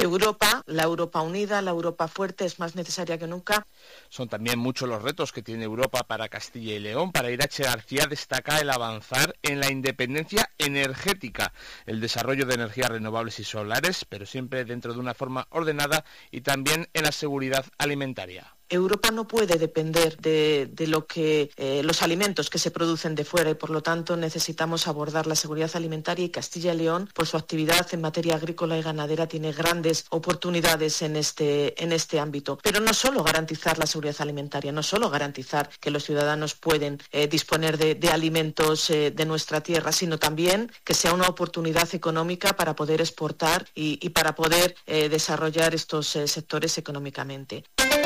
Europa, la Europa unida, la Europa fuerte, es más necesaria que nunca. Son también muchos los retos que tiene Europa para Castilla y León. Para Irache García destaca el avanzar en la independencia energética, el desarrollo de energías renovables y solares, pero siempre dentro de una forma ordenada, y también en la seguridad alimentaria. Europa no puede depender de lo que los alimentos que se producen de fuera y por lo tanto necesitamos abordar la seguridad alimentaria, y Castilla y León, por su actividad en materia agrícola y ganadera, tiene grandes oportunidades en este ámbito. Pero no solo garantizar la seguridad alimentaria, no solo garantizar que los ciudadanos pueden disponer de alimentos de nuestra tierra, sino también que sea una oportunidad económica para poder exportar y para poder desarrollar estos sectores económicamente.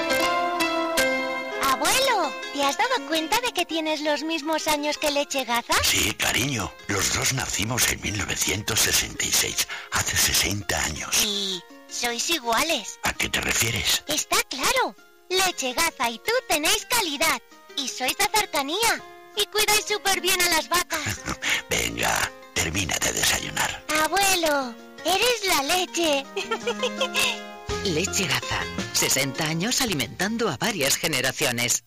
Abuelo, ¿te has dado cuenta de que tienes los mismos años que Leche Gaza? Sí, cariño. Los dos nacimos en 1966, hace 60 años. Y sois iguales. ¿A qué te refieres? Está claro. Leche Gaza y tú tenéis calidad. Y sois de cercanía. Y cuidáis súper bien a las vacas. Venga, termina de desayunar. Abuelo, eres la leche. Leche Gaza, 60 años alimentando a varias generaciones.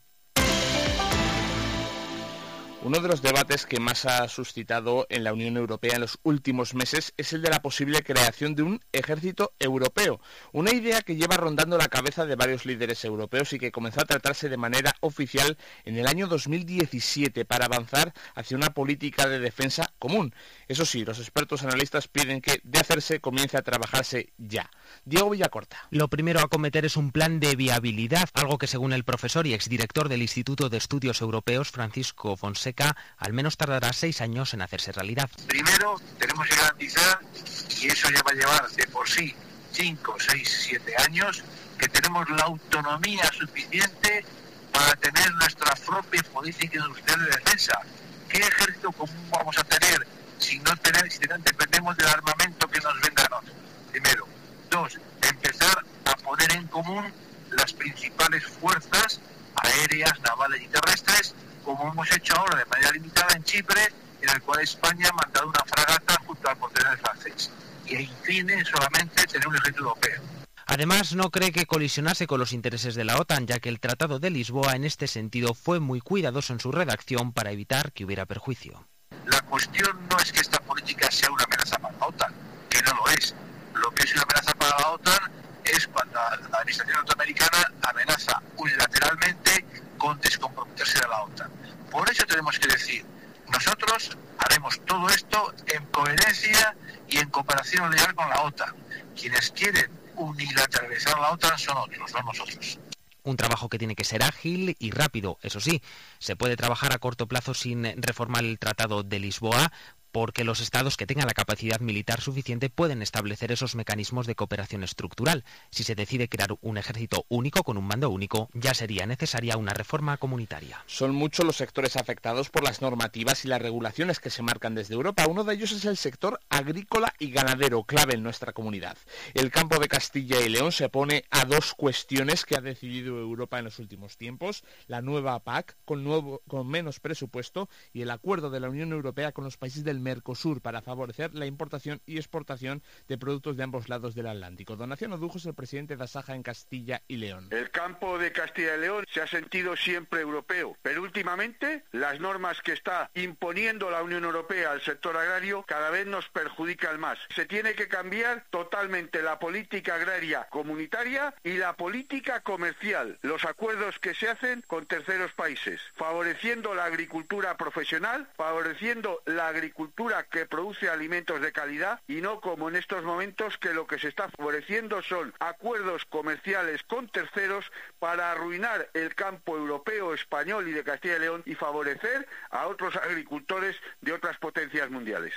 Uno de los debates que más ha suscitado en la Unión Europea en los últimos meses es el de la posible creación de un ejército europeo, una idea que lleva rondando la cabeza de varios líderes europeos y que comenzó a tratarse de manera oficial en el año 2017 para avanzar hacia una política de defensa común. Eso sí, los expertos analistas piden que, de hacerse, comience a trabajarse ya. Diego Villacorta. Lo primero a acometer es un plan de viabilidad, algo que según el profesor y exdirector del Instituto de Estudios Europeos, Francisco Fonseca, al menos tardará 6 años en hacerse realidad. Primero, tenemos que garantizar, y eso ya va a llevar de por sí 5, 6, 7 años, que tenemos la autonomía suficiente para tener nuestra propia política industrial de defensa. ¿Qué ejército común vamos a tener si no dependemos del armamento que nos venga a nosotros? Primero. 2, empezar a poner en común las principales fuerzas aéreas, navales y terrestres, como hemos hecho ahora de manera limitada en Chipre, en el cual España ha mandado una fragata junto al portaaviones francés. Y en fin, solamente tener un ejército europeo. Además, no cree que colisionase con los intereses de la OTAN, ya que el Tratado de Lisboa en este sentido fue muy cuidadoso en su redacción para evitar que hubiera perjuicio. La cuestión no es que esta política sea una amenaza para la OTAN, que no lo es. Lo que es una amenaza para la OTAN es cuando la administración norteamericana amenaza unilateralmente con descomprometerse de la OTAN. Por eso tenemos que decir, nosotros haremos todo esto en coherencia y en cooperación leal con la OTAN. Quienes quieren unilateralizar la OTAN son otros, no nosotros. Un trabajo que tiene que ser ágil y rápido, eso sí. Se puede trabajar a corto plazo sin reformar el Tratado de Lisboa, porque los estados que tengan la capacidad militar suficiente pueden establecer esos mecanismos de cooperación estructural. Si se decide crear un ejército único con un mando único, ya sería necesaria una reforma comunitaria. Son muchos los sectores afectados por las normativas y las regulaciones que se marcan desde Europa. Uno de ellos es el sector agrícola y ganadero, clave en nuestra comunidad. El campo de Castilla y León se pone a 2 cuestiones que ha decidido Europa en los últimos tiempos: la nueva PAC, con menos presupuesto, y el acuerdo de la Unión Europea con los países del Mercosur para favorecer la importación y exportación de productos de ambos lados del Atlántico. Donación Odujo es el presidente de Asaja en Castilla y León. El campo de Castilla y León se ha sentido siempre europeo, pero últimamente las normas que está imponiendo la Unión Europea al sector agrario cada vez nos perjudican más. Se tiene que cambiar totalmente la política agraria comunitaria y la política comercial, los acuerdos que se hacen con terceros países, favoreciendo la agricultura profesional, favoreciendo la agricultura que produce alimentos de calidad, y no como en estos momentos, que lo que se está favoreciendo son acuerdos comerciales con terceros para arruinar el campo europeo, español y de Castilla y León y favorecer a otros agricultores de otras potencias mundiales.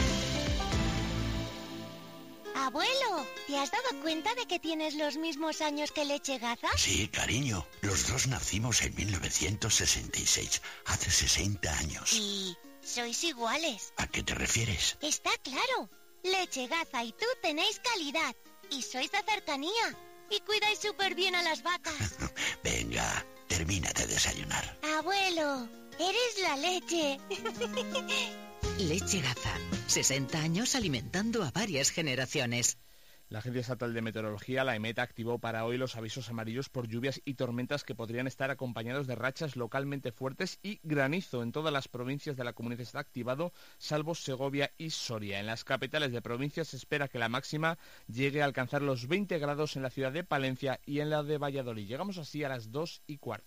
Abuelo, ¿te has dado cuenta de que tienes los mismos años que Leche Gaza? Sí, cariño. Los dos nacimos en 1966, hace 60 años. Y sois iguales. ¿A qué te refieres? Está claro. Leche Gaza y tú tenéis calidad. Y sois de cercanía. Y cuidáis súper bien a las vacas. Venga, termina de desayunar. Abuelo, eres la leche. Leche Gaza, 60 años alimentando a varias generaciones. La Agencia Estatal de Meteorología, la EMET, activó para hoy los avisos amarillos por lluvias y tormentas que podrían estar acompañados de rachas localmente fuertes y granizo. En todas las provincias de la comunidad está activado, salvo Segovia y Soria. En las capitales de provincias se espera que la máxima llegue a alcanzar los 20 grados en la ciudad de Palencia y en la de Valladolid. Llegamos así a las 2:15.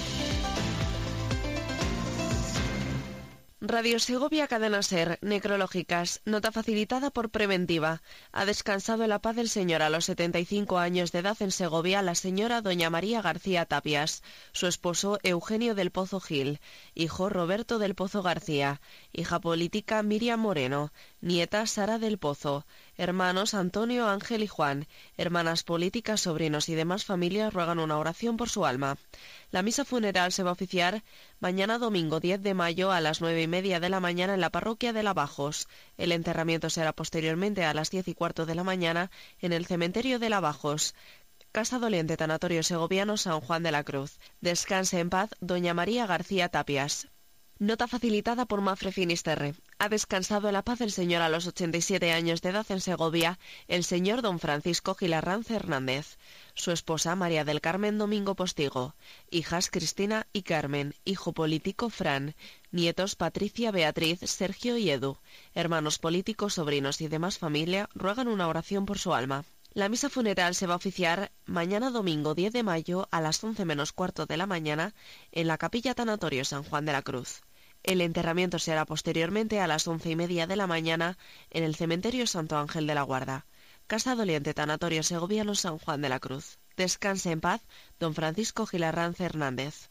Radio Segovia, Cadena SER, necrológicas, nota facilitada por Preventiva. Ha descansado en la paz del Señor a los 75 años de edad en Segovia la señora doña María García Tapias, su esposo Eugenio del Pozo Gil, hijo Roberto del Pozo García, hija política Miriam Moreno, nieta Sara del Pozo, hermanos Antonio, Ángel y Juan, hermanas políticas, sobrinos y demás familias ruegan una oración por su alma. La misa funeral se va a oficiar mañana domingo 10 de mayo a las 9:30 de la mañana en la parroquia de Lavajos. El enterramiento será posteriormente a las 10:15 de la mañana en el cementerio de Lavajos. Casa Doliente, Tanatorio Segoviano, San Juan de la Cruz. Descanse en paz doña María García Tapias. Nota facilitada por Mafre Finisterre. Ha descansado en la paz el señor a los 87 años de edad en Segovia, el señor don Francisco Gilarranz Hernández. Su esposa María del Carmen Domingo Postigo. Hijas Cristina y Carmen. Hijo político Fran. Nietos Patricia, Beatriz, Sergio y Edu. Hermanos políticos, sobrinos y demás familia ruegan una oración por su alma. La misa funeral se va a oficiar mañana domingo 10 de mayo a las 11:15 de la mañana en la capilla Tanatorio San Juan de la Cruz. El enterramiento será posteriormente a las 11:30 de la mañana en el cementerio Santo Ángel de la Guarda. Casa Doliente, Tanatorio Segoviano, San Juan de la Cruz. Descanse en paz don Francisco Gilarranz Hernández.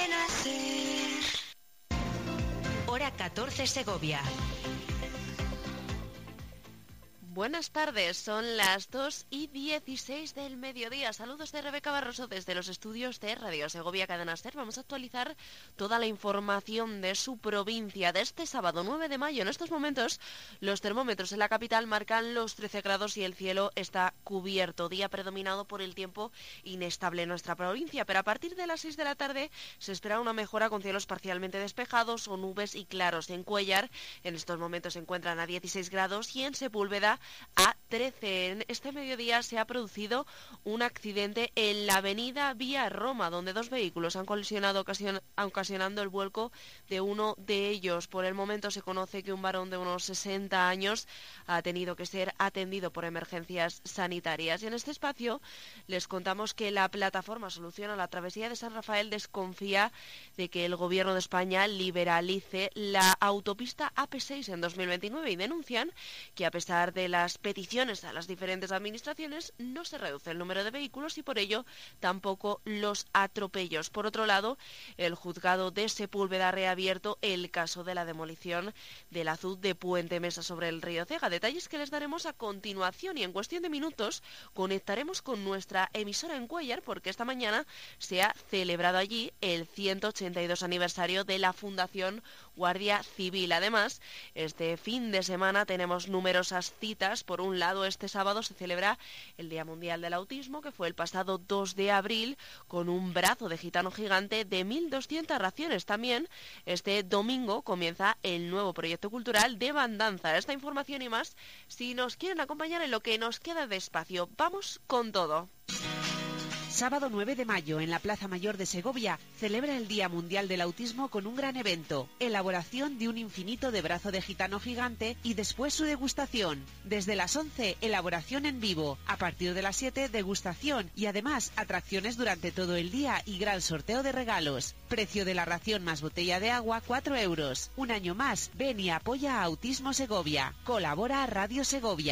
Hora 14 Segovia. Buenas tardes, son las 2:16 del mediodía. Saludos de Rebeca Barroso desde los estudios de Radio Segovia Cadena SER. Vamos a actualizar toda la información de su provincia de este sábado 9 de mayo. En estos momentos los termómetros en la capital marcan los 13 grados y el cielo está cubierto. Día predominado por el tiempo inestable en nuestra provincia, pero a partir de las 6 de la tarde se espera una mejora con cielos parcialmente despejados o nubes y claros. En Cuéllar en estos momentos se encuentran a 16 grados y en Sepúlveda a 13. En este mediodía se ha producido un accidente en la avenida Vía Roma, donde dos vehículos han colisionado ocasionando el vuelco de uno de ellos. Por el momento se conoce que un varón de unos 60 años ha tenido que ser atendido por emergencias sanitarias. Y en este espacio les contamos que la plataforma Solución a la Travesía de San Rafael desconfía de que el Gobierno de España liberalice la autopista AP6 en 2029 y denuncian que a pesar de las peticiones a las diferentes administraciones no se reduce el número de vehículos y por ello tampoco los atropellos. Por otro lado, el juzgado de Sepúlveda ha reabierto el caso de la demolición del azud de Puente Mesa sobre el río Cega. Detalles que les daremos a continuación y en cuestión de minutos conectaremos con nuestra emisora en Cuéllar porque esta mañana se ha celebrado allí el 182 aniversario de la Fundación Guardia Civil. Además, este fin de semana tenemos numerosas citas. Por un lado, este sábado se celebra el Día Mundial del Autismo, que fue el pasado 2 de abril, con un brazo de gitano gigante de 1.200 raciones. También este domingo comienza el nuevo proyecto cultural de Bandanza. Esta información y más, si nos quieren acompañar en lo que nos queda de espacio. Vamos con todo. Sábado 9 de mayo, en la Plaza Mayor de Segovia, celebra el Día Mundial del Autismo con un gran evento, elaboración de un infinito de brazo de gitano gigante y después su degustación. Desde las 11, elaboración en vivo. A partir de las 7, degustación y además atracciones durante todo el día y gran sorteo de regalos. Precio de la ración más botella de agua, 4 euros. Un año más, ven y apoya a Autismo Segovia. Colabora Radio Segovia.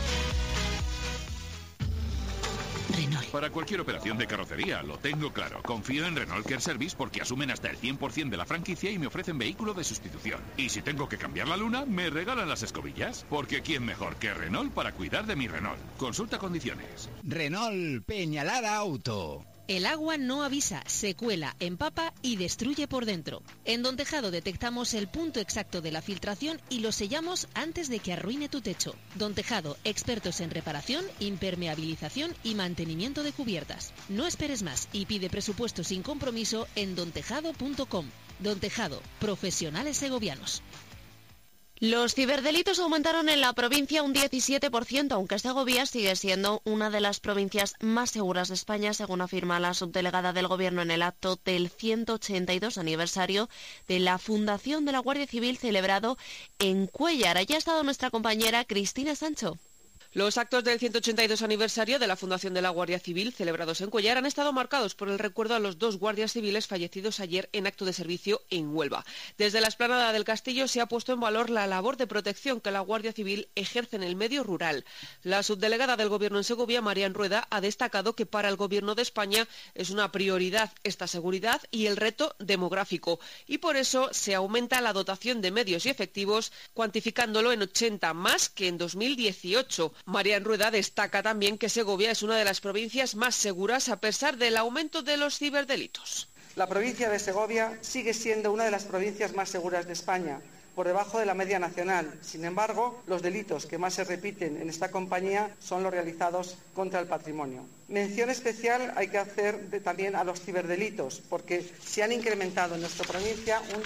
Renault. Para cualquier operación de carrocería, lo tengo claro. Confío en Renault Care Service porque asumen hasta el 100% de la franquicia y me ofrecen vehículo de sustitución. Y si tengo que cambiar la luna, me regalan las escobillas. Porque ¿quién mejor que Renault para cuidar de mi Renault? Consulta condiciones. Renault Peñalara Auto. El agua no avisa, se cuela, empapa y destruye por dentro. En Don Tejado detectamos el punto exacto de la filtración y lo sellamos antes de que arruine tu techo. Don Tejado, expertos en reparación, impermeabilización y mantenimiento de cubiertas. No esperes más y pide presupuesto sin compromiso en dontejado.com. Don Tejado, profesionales segovianos. Los ciberdelitos aumentaron en la provincia un 17%, aunque Segovia sigue siendo una de las provincias más seguras de España, según afirma la subdelegada del Gobierno en el acto del 182 aniversario de la fundación de la Guardia Civil celebrado en Cuéllar. Allí ha estado nuestra compañera Cristina Sancho. Los actos del 182 aniversario de la fundación de la Guardia Civil, celebrados en Cuéllar, han estado marcados por el recuerdo a los 2 guardias civiles fallecidos ayer en acto de servicio en Huelva. Desde la explanada del Castillo se ha puesto en valor la labor de protección que la Guardia Civil ejerce en el medio rural. La subdelegada del Gobierno en Segovia, Marian Rueda, ha destacado que para el Gobierno de España es una prioridad esta seguridad y el reto demográfico, y por eso se aumenta la dotación de medios y efectivos, cuantificándolo en 80 más que en 2018. Marian Rueda destaca también que Segovia es una de las provincias más seguras a pesar del aumento de los ciberdelitos. La provincia de Segovia sigue siendo una de las provincias más seguras de España, por debajo de la media nacional. Sin embargo, los delitos que más se repiten en esta compañía son los realizados contra el patrimonio. Mención especial hay que hacer también a los ciberdelitos, porque se han incrementado en nuestra provincia un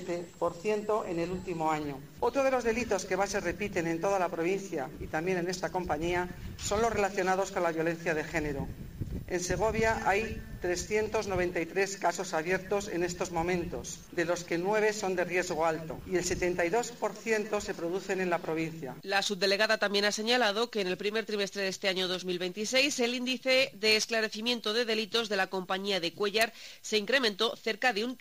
17% en el último año. Otro de los delitos que más se repiten en toda la provincia y también en esta compañía son los relacionados con la violencia de género. En Segovia hay 393 casos abiertos en estos momentos, de los que 9 son de riesgo alto y el 72% se producen en la provincia. La subdelegada también ha señalado que en el primer trimestre de este año 2026 el índice de esclarecimiento de delitos de la compañía de Cuéllar se incrementó cerca de un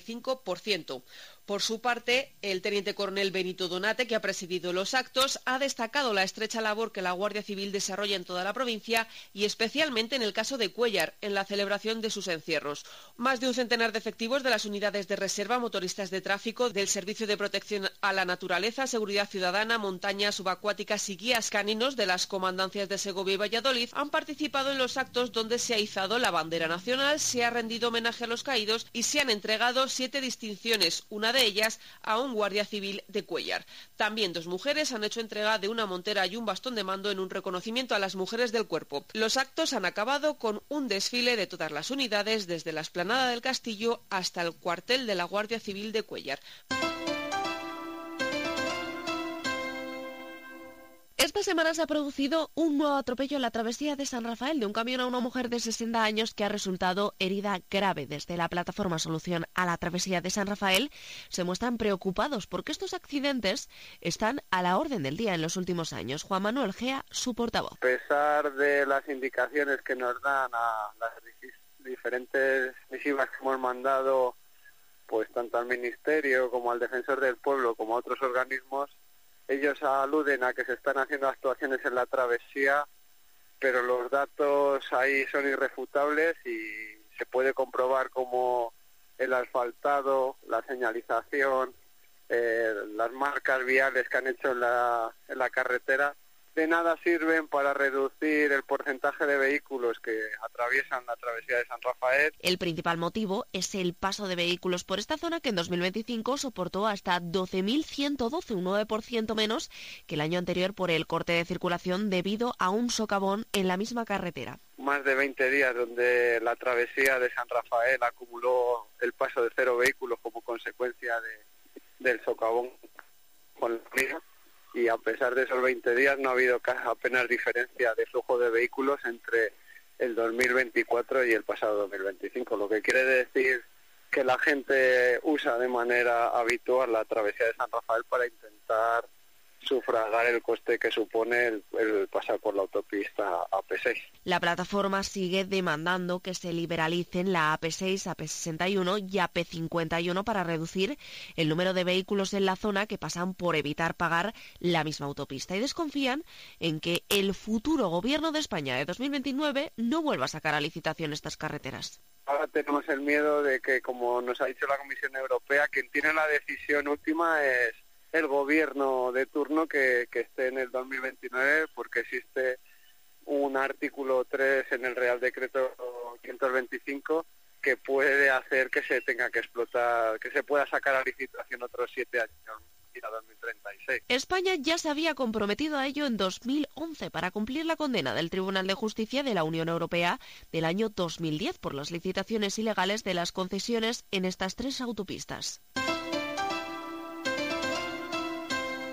35%. Por su parte, el teniente coronel Benito Donate, que ha presidido los actos, ha destacado la estrecha labor que la Guardia Civil desarrolla en toda la provincia y especialmente en el caso de Cuéllar, en la celebración de sus encierros. Más de un centenar de efectivos de las unidades de reserva, motoristas de tráfico, del Servicio de Protección a la Naturaleza, Seguridad Ciudadana, Montañas Subacuáticas y Guías Caninos de las comandancias de Segovia y Valladolid han participado en los actos donde se ha izado la bandera nacional, se ha rendido homenaje a los caídos y se han entregado 7 distinciones, una de ellas a un guardia civil de Cuéllar. También 2 mujeres han hecho entrega de una montera y un bastón de mando en un reconocimiento a las mujeres del cuerpo. Los actos han acabado con un desfile de todas las unidades, desde la explanada del Castillo hasta el cuartel de la Guardia Civil de Cuéllar. Esta semana se ha producido un nuevo atropello en la travesía de San Rafael de un camión a una mujer de 60 años que ha resultado herida grave. Desde la plataforma Solución a la Travesía de San Rafael se muestran preocupados porque estos accidentes están a la orden del día en los últimos años. Juan Manuel Gea, su portavoz. A pesar de las indicaciones que nos dan a las diferentes misivas que hemos mandado, pues tanto al Ministerio como al Defensor del Pueblo como a otros organismos, ellos aluden a que se están haciendo actuaciones en la travesía, pero los datos ahí son irrefutables y se puede comprobar cómo el asfaltado, la señalización, las marcas viales que han hecho en la carretera, de nada sirven para reducir el porcentaje de vehículos que atraviesan la travesía de San Rafael. El principal motivo es el paso de vehículos por esta zona, que en 2025 soportó hasta 12.112, un 9% menos que el año anterior por el corte de circulación debido a un socavón en la misma carretera. Más de 20 días donde la travesía de San Rafael acumuló el paso de 0 vehículos como consecuencia del socavón con la ría. Y a pesar de esos 20 días no ha habido apenas diferencia de flujo de vehículos entre el 2024 y el pasado 2025, lo que quiere decir que la gente usa de manera habitual la travesía de San Rafael para intentar sufragar el coste que supone el pasar por la autopista AP6. La plataforma sigue demandando que se liberalicen la AP6, AP61 y AP51 para reducir el número de vehículos en la zona que pasan por evitar pagar la misma autopista, y desconfían en que el futuro Gobierno de España de 2029 no vuelva a sacar a licitación estas carreteras. Ahora tenemos el miedo de que, como nos ha dicho la Comisión Europea, quien tiene la decisión última es el gobierno de turno que esté en el 2029, porque existe un artículo 3 en el Real Decreto 525 que puede hacer que se tenga que explotar, que se pueda sacar a licitación otros 7 años a 2036. España ya se había comprometido a ello en 2011 para cumplir la condena del Tribunal de Justicia de la Unión Europea del año 2010 por las licitaciones ilegales de las concesiones en estas 3 autopistas.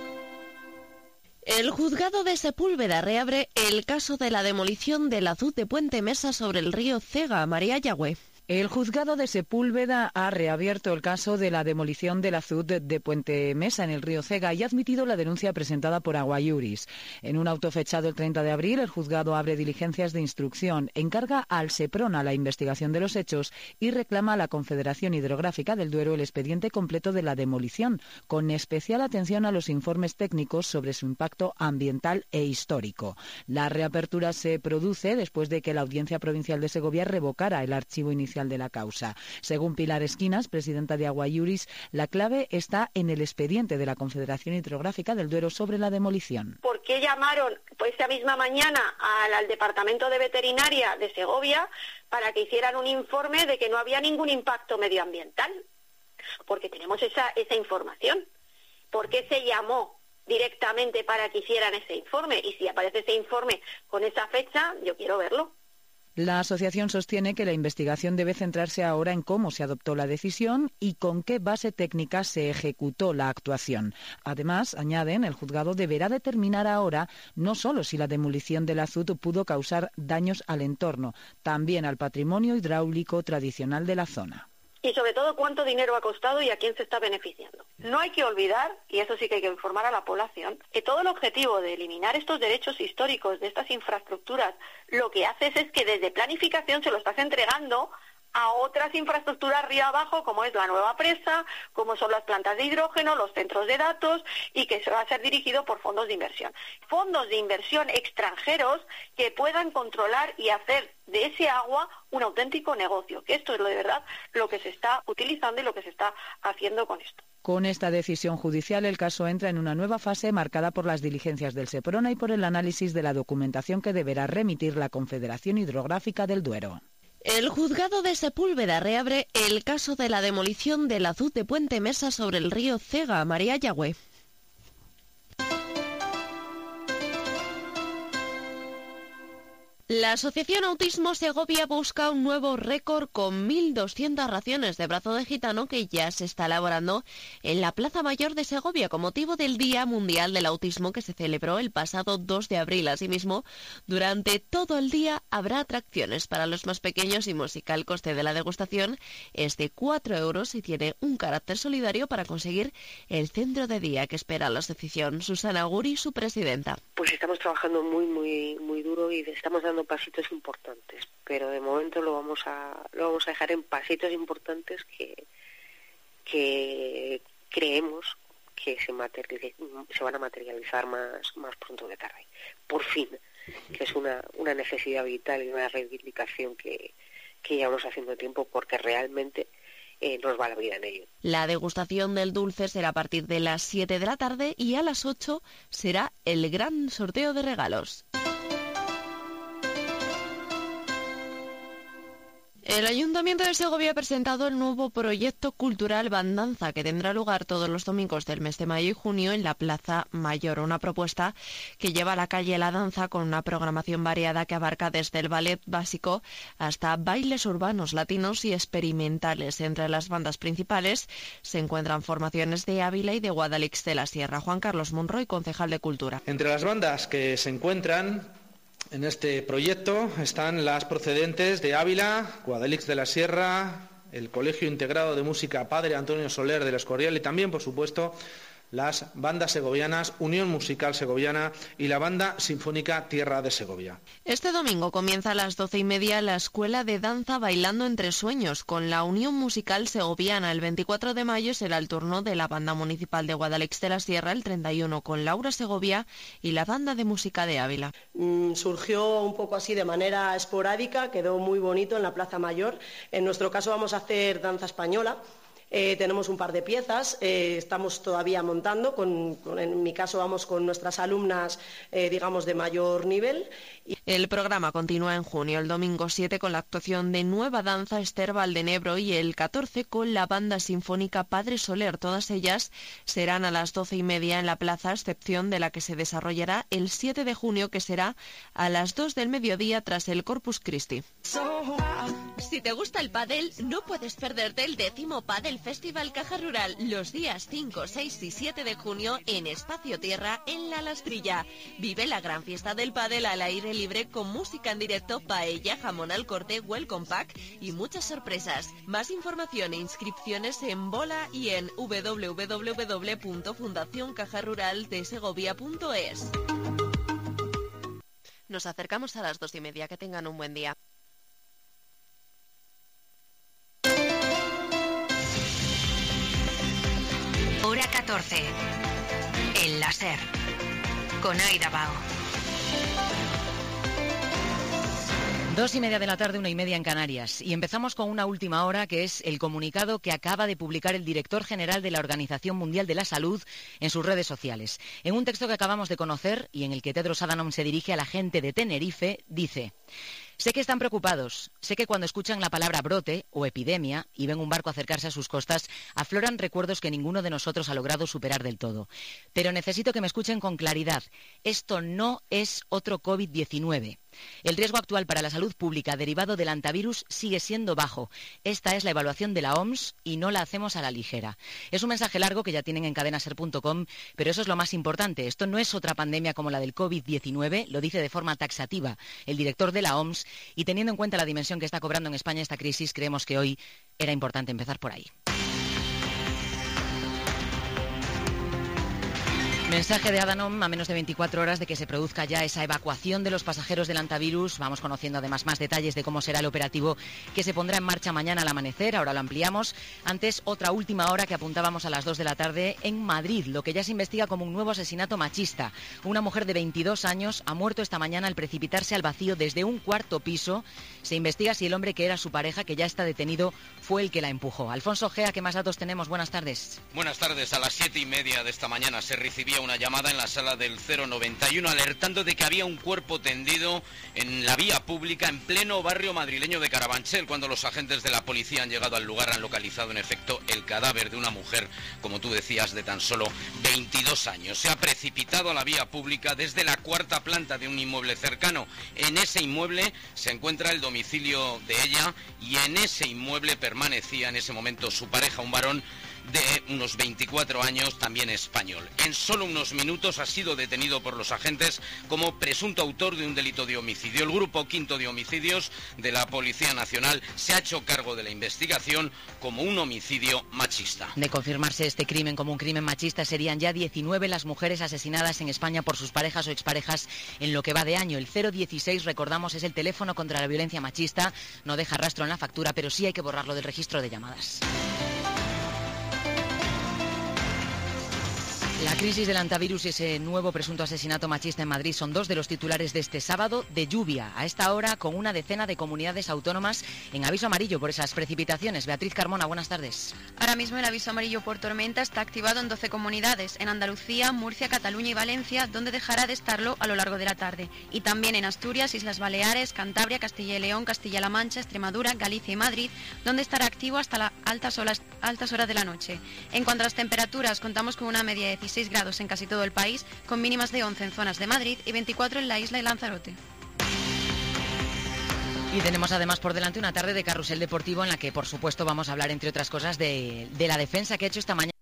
El juzgado de Sepúlveda reabre el caso de la demolición del azud de Puente Mesa sobre el río Cega. María Yagüe. El juzgado de Sepúlveda ha reabierto el caso de la demolición del azud de Puente Mesa en el río Cega y ha admitido la denuncia presentada por Aguaiuris. En un auto fechado el 30 de abril, el juzgado abre diligencias de instrucción, encarga al Seprona la investigación de los hechos y reclama a la Confederación Hidrográfica del Duero el expediente completo de la demolición, con especial atención a los informes técnicos sobre su impacto ambiental e histórico. La reapertura se produce después de que la Audiencia Provincial de Segovia revocara el archivo inicial de la causa. Según Pilar Esquinas, presidenta de Aguaiuris, la clave está en el expediente de la Confederación Hidrográfica del Duero sobre la demolición. ¿Por qué llamaron esa misma mañana al Departamento de Veterinaria de Segovia para que hicieran un informe de que no había ningún impacto medioambiental? Porque tenemos esa información. ¿Por qué se llamó directamente para que hicieran ese informe? Y si aparece ese informe con esa fecha, yo quiero verlo. La asociación sostiene que la investigación debe centrarse ahora en cómo se adoptó la decisión y con qué base técnica se ejecutó la actuación. Además, añaden, el juzgado deberá determinar ahora no solo si la demolición del azud pudo causar daños al entorno, también al patrimonio hidráulico tradicional de la zona. Y sobre todo cuánto dinero ha costado y a quién se está beneficiando. No hay que olvidar, y eso sí que hay que informar a la población, que todo el objetivo de eliminar estos derechos históricos de estas infraestructuras, lo que haces es que desde planificación se lo estás entregando a otras infraestructuras río abajo, como es la nueva presa, como son las plantas de hidrógeno, los centros de datos, y que se va a ser dirigido por fondos de inversión. Fondos de inversión extranjeros que puedan controlar y hacer de ese agua un auténtico negocio, que esto es de verdad lo que se está utilizando y lo que se está haciendo con esto. Con esta decisión judicial, el caso entra en una nueva fase marcada por las diligencias del Seprona y por el análisis de la documentación que deberá remitir la Confederación Hidrográfica del Duero. El juzgado de Sepúlveda reabre el caso de la demolición del azud de Puente Mesa sobre el río Cega. María Yagüe. La Asociación Autismo Segovia busca un nuevo récord con 1.200 raciones de brazo de gitano que ya se está elaborando en la Plaza Mayor de Segovia con motivo del Día Mundial del Autismo que se celebró el pasado 2 de abril. Asimismo, durante todo el día habrá atracciones para los más pequeños y música. El coste de la degustación es de 4 euros y tiene un carácter solidario para conseguir el centro de día que espera la asociación. Susana Guri, su presidenta. Pues estamos trabajando muy duro y estamos dando pasitos importantes, pero de momento lo vamos a dejar en pasitos importantes que creemos que se van a materializar más pronto que tarde. Por fin, que es una necesidad vital y una reivindicación que llevamos haciendo tiempo porque realmente nos va la vida en ello. La degustación del dulce será a partir de las 7 de la tarde y a las 8 será el gran sorteo de regalos. El Ayuntamiento de Segovia ha presentado el nuevo proyecto cultural Bandanza, que tendrá lugar todos los domingos del mes de mayo y junio en la Plaza Mayor. Una propuesta que lleva a la calle la danza con una programación variada que abarca desde el ballet básico hasta bailes urbanos, latinos y experimentales. Entre las bandas principales se encuentran formaciones de Ávila y de Guadalix de la Sierra. Juan Carlos Monroy, concejal de Cultura. Entre las bandas que se encuentran en este proyecto están las procedentes de Ávila, Guadalix de la Sierra, el Colegio Integrado de Música Padre Antonio Soler del Escorial y también, por supuesto, las bandas segovianas Unión Musical Segoviana y la Banda Sinfónica Tierra de Segovia. Este domingo comienza a las 12:30 la Escuela de Danza Bailando entre Sueños con la Unión Musical Segoviana. El 24 de mayo será el turno de la Banda Municipal de Guadalix de la Sierra, el 31 con Laura Segovia y la Banda de Música de Ávila. Surgió un poco así de manera esporádica, quedó muy bonito en la Plaza Mayor. En nuestro caso vamos a hacer danza española. Tenemos un par de piezas, estamos todavía montando, en mi caso vamos con nuestras alumnas, digamos, de mayor nivel. El programa continúa en junio, el domingo 7 con la actuación de Nueva Danza Esther Valdenebro y el 14 con la Banda Sinfónica Padre Soler. Todas ellas serán a las 12:30 en la plaza, a excepción de la que se desarrollará el 7 de junio, que será a las 2 del mediodía tras el Corpus Christi. Si te gusta el pádel, no puedes perderte el 10º Pádel Festival Caja Rural los días 5, 6 y 7 de junio en Espacio Tierra, en La Lastrilla. Vive la gran fiesta del pádel al aire libre con música en directo, paella, jamón al corte, welcome pack y muchas sorpresas. Más información e inscripciones en Bola y en www.fundacioncajaruraldesegovia.es. Nos acercamos a las 2:30. Que tengan un buen día. Hora 14. El láser. Con Aida Bao. 2:30 de la tarde, 1:30 en Canarias. Y empezamos con una última hora, que es el comunicado que acaba de publicar el director general de la Organización Mundial de la Salud en sus redes sociales. En un texto que acabamos de conocer y en el que Tedros Adhanom se dirige a la gente de Tenerife, dice: sé que están preocupados, sé que cuando escuchan la palabra brote o epidemia y ven un barco acercarse a sus costas, afloran recuerdos que ninguno de nosotros ha logrado superar del todo. Pero necesito que me escuchen con claridad. Esto no es otro COVID-19. El riesgo actual para la salud pública derivado del hantavirus sigue siendo bajo. Esta es la evaluación de la OMS y no la hacemos a la ligera. Es un mensaje largo que ya tienen en cadenaser.com, pero eso es lo más importante. Esto no es otra pandemia como la del COVID-19, lo dice de forma taxativa el director de la OMS, y teniendo en cuenta la dimensión que está cobrando en España esta crisis, creemos que hoy era importante empezar por ahí. Mensaje de Adhanom a menos de 24 horas de que se produzca ya esa evacuación de los pasajeros del hantavirus. Vamos conociendo además más detalles de cómo será el operativo que se pondrá en marcha mañana al amanecer. Ahora lo ampliamos. Antes, otra última hora que apuntábamos a las 2 de la tarde en Madrid, lo que ya se investiga como un nuevo asesinato machista. Una mujer de 22 años ha muerto esta mañana al precipitarse al vacío desde un cuarto piso. Se investiga si el hombre que era su pareja, que ya está detenido, fue el que la empujó. Alfonso Gea, ¿qué más datos tenemos? Buenas tardes. Buenas tardes. A las 7:30 de esta mañana se recibía una llamada en la sala del 091 alertando de que había un cuerpo tendido en la vía pública en pleno barrio madrileño de Carabanchel. Cuando los agentes de la policía han llegado al lugar, han localizado en efecto el cadáver de una mujer, como tú decías, de tan solo 22 años. Se ha precipitado a la vía pública desde la cuarta planta de un inmueble cercano. En ese inmueble se encuentra el domicilio de ella y en ese inmueble permanecía en ese momento su pareja, un varón de unos 24 años, también español. En solo unos minutos ha sido detenido por los agentes como presunto autor de un delito de homicidio. El Grupo Quinto de Homicidios de la Policía Nacional se ha hecho cargo de la investigación como un homicidio machista. De confirmarse este crimen como un crimen machista, serían ya 19 las mujeres asesinadas en España por sus parejas o exparejas en lo que va de año. El 016, recordamos, es el teléfono contra la violencia machista. No deja rastro en la factura, pero sí hay que borrarlo del registro de llamadas. La crisis del hantavirus y ese nuevo presunto asesinato machista en Madrid son dos de los titulares de este sábado de lluvia. A esta hora, con una decena de comunidades autónomas en aviso amarillo por esas precipitaciones. Beatriz Carmona, buenas tardes. Ahora mismo el aviso amarillo por tormenta está activado en 12 comunidades, en Andalucía, Murcia, Cataluña y Valencia, donde dejará de estarlo a lo largo de la tarde. Y también en Asturias, Islas Baleares, Cantabria, Castilla y León, Castilla-La Mancha, Extremadura, Galicia y Madrid, donde estará activo hasta las altas horas de la noche. En cuanto a las temperaturas, contamos con una media de 16 grados en casi todo el país, con mínimas de 11 en zonas de Madrid y 24 en la isla de Lanzarote. Y tenemos además por delante una tarde de carrusel deportivo en la que, por supuesto, vamos a hablar, entre otras cosas, de la defensa que ha hecho esta mañana